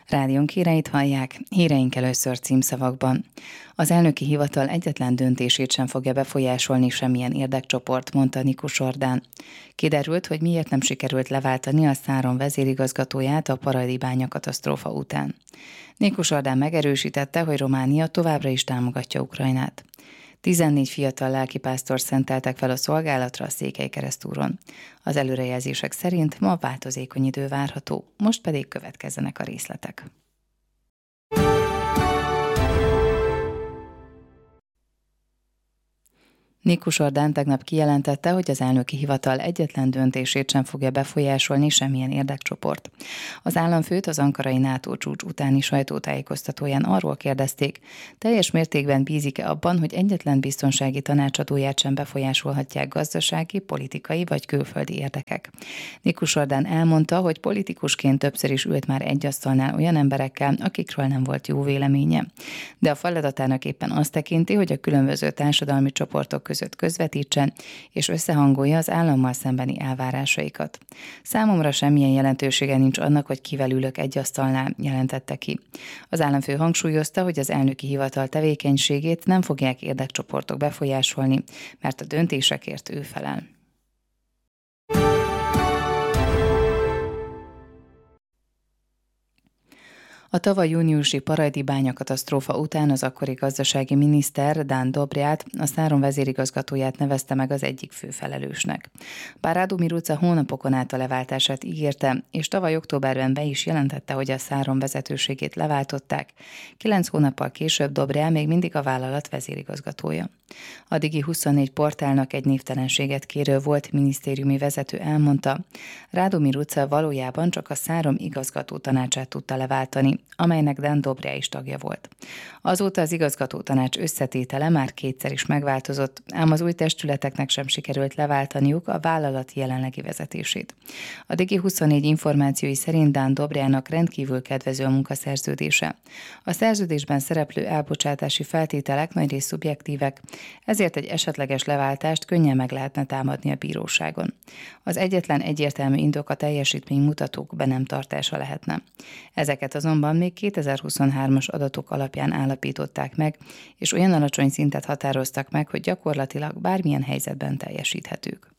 Rádiónk híreit hallják, híreink először címszavakban. Az elnöki hivatal egyetlen döntését sem fogja befolyásolni semmilyen érdekcsoport, mondta Nikus Orbán. Kiderült, hogy miért nem sikerült leváltani a Száron vezérigazgatóját a Paradibánya katasztrófa után. Nikus Orbán megerősítette, hogy Románia továbbra is támogatja Ukrajnát. 14 fiatal lelkipásztor szenteltek fel a szolgálatra a Székelykeresztúron. Az előrejelzések szerint ma változékony idő várható, most pedig következzenek a részletek. Nikus Orbán tegnap kijelentette, hogy az elnöki hivatal egyetlen döntését sem fogja befolyásolni semmilyen érdekcsoport. Az államfőt az ankarai NATO csúcs utáni sajtótájékoztatóján arról kérdezték, teljes mértékben bízik-e abban, hogy egyetlen biztonsági tanácsadóját sem befolyásolhatják gazdasági, politikai vagy külföldi érdekek. Nikus Orbán elmondta, hogy politikusként többször is ült már egy asztalnál olyan emberekkel, akikről nem volt jó véleménye. De a feladatának éppen azt tekinti, hogy a különböző társadalmi csoportok között közvetítsen és összehangolja az állammal szembeni elvárásaikat. Számomra semmilyen jelentősége nincs annak, hogy kivel ülök egy asztalnál, jelentette ki. Az államfő hangsúlyozta, hogy az elnöki hivatal tevékenységét nem fogják érdekcsoportok befolyásolni, mert a döntésekért ő felel. A tavaly júniusi Paradibánya katasztrófa után az akkori gazdasági miniszter Dan Dobryát, a Száron vezérigazgatóját nevezte meg az egyik fő felelősnek. Bár Radu Miruca hónapokon át a leváltását ígérte, és tavaly októberben be is jelentette, hogy a Száron vezetőségét leváltották, 9 hónappal később Dobryá még mindig a vállalat vezérigazgatója. A Digi24 portálnak egy névtelenséget kérő volt minisztériumi vezető elmondta, Radu Miruca valójában csak a Száron igazgató tanácsát tudta leváltani, amelynek Dan Dobryá is tagja volt. Azóta az igazgató tanács összetétele már kétszer is megváltozott, ám az új testületeknek sem sikerült leváltaniuk a vállalat jelenlegi vezetését. A Digi24 információi szerint Dan Dobryának rendkívül kedvező a munkaszerződése. A szerződésben szereplő elbocsátási feltételek nagyrészt szubjektívek, ezért egy esetleges leváltást könnyen meg lehetne támadni a bíróságon. Az egyetlen egyértelmű indok a teljesítménymutatók be nem tartása lehetne. Ezeket azonban még 2023-as adatok alapján állapították meg, és olyan alacsony szintet határoztak meg, hogy gyakorlatilag bármilyen helyzetben teljesíthetők.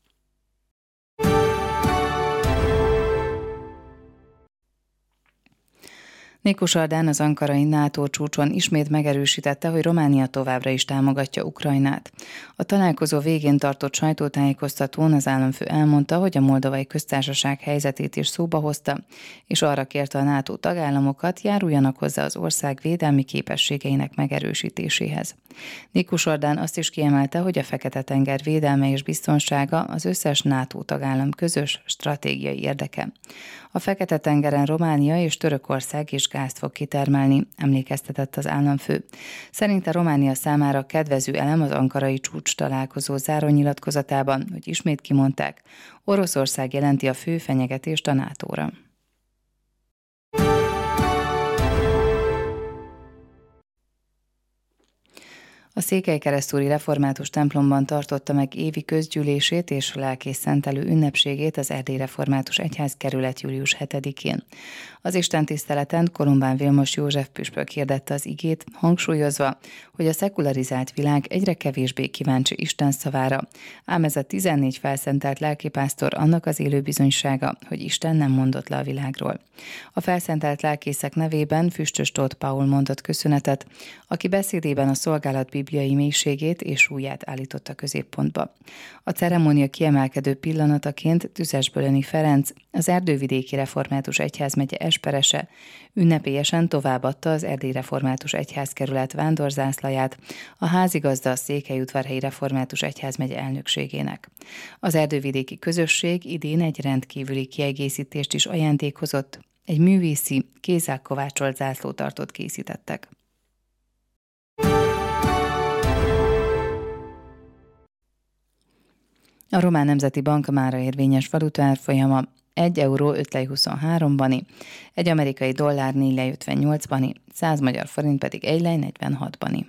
Nikus Orbán az ankarai NATO csúcson ismét megerősítette, hogy Románia továbbra is támogatja Ukrajnát. A találkozó végén tartott sajtótájékoztatón az államfő elmondta, hogy a Moldovai Köztársaság helyzetét is szóba hozta, és arra kérte a NATO tagállamokat, járuljanak hozzá az ország védelmi képességeinek megerősítéséhez. Nikus Orbán azt is kiemelte, hogy a Fekete-tenger védelme és biztonsága az összes NATO tagállam közös stratégiai érdeke. A Fekete-tengeren Románia és Törökország is gázt fog kitermelni, emlékeztetett az államfő. Szerinte Románia számára kedvező elem az ankarai csúcs találkozó zárónyilatkozatában, hogy ismét kimondták, Oroszország jelenti a fő fenyegetést a NATO-ra. A Székelykeresztúri református templomban tartotta meg évi közgyűlését és lelkész szentelő ünnepségét az Erdélyi Református Egyházkerület július 7-én. Az istentiszteleten Kolombán Vilmos József püspök hirdette az igét, hangsúlyozva, hogy a szekularizált világ egyre kevésbé kíváncsi Isten szavára, ám ez a 14 felszentelt lelkipásztor annak az élő bizonysága, hogy Isten nem mondott le a világról. A felszentelt lelkészek nevében Füstös Tóth Paul mondott köszönetet, aki beszédében a szolgálat bibliai mélységét és súlyát állította középpontba. A ceremónia kiemelkedő pillanataként Tüzesbölöni Ferenc, az Erdővidéki Református Egyházmegye esperese ünnepélyesen továbbadta az Erdélyi Református Egyházkerület vándorzászlaját a házigazda Székelyudvarhelyi Református Egyházmegye elnökségének. Az erdővidéki közösség idén egy rendkívüli kiegészítést is ajándékozott, egy művészi, kézzel kovácsolt zászlótartót készítettek. A Román Nemzeti Bank mára érvényes valutaárfolyama 1 euró 5,23 bani, egy amerikai dollár 4,58 bani, 100 magyar forint pedig 1,46 bani.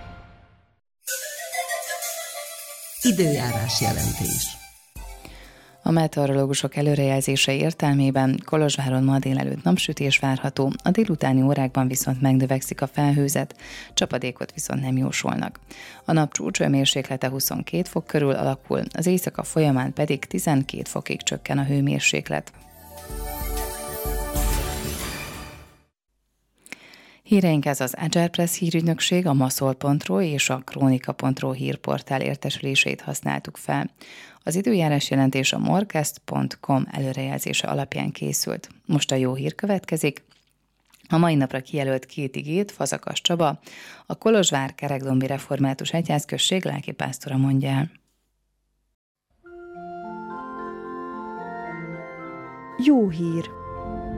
Időjárás jelentés. A meteorológusok előrejelzése értelmében Kolozsváron ma délelőtt napsütés várható, a délutáni órákban viszont megnövekszik a felhőzet, csapadékot viszont nem jósolnak. A nap csúcsőmérséklete 22 fok körül alakul, az éjszaka folyamán pedig 12 fokig csökken a hőmérséklet. Híreink ez az Agile Press hírügynökség, a maszol.ro és a kronika.ro hírportál értesüléseit használtuk fel. Az időjárás jelentés a morcast.com előrejelzése alapján készült. Most a jó hír következik. A mai napra kijelölt 2 igét Fazakas Csaba, a Kolozsvár-Kerekdombi Református Egyházközség lelkipásztora mondja el. Jó hír!